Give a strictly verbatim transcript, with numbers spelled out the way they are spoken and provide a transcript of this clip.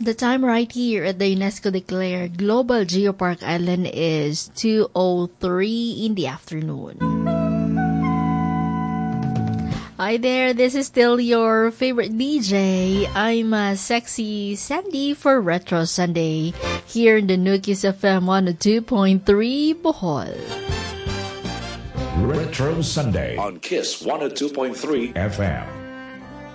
The time right here at the UNESCO declared Global Geopark Island is two oh three in the afternoon. Hi there, this is still your favorite D J. I'm uh, Sexy Sandy for Retro Sunday here in the Nukis F M one oh two point three Bohol. Retro Sunday on Kiss one oh two point three F M.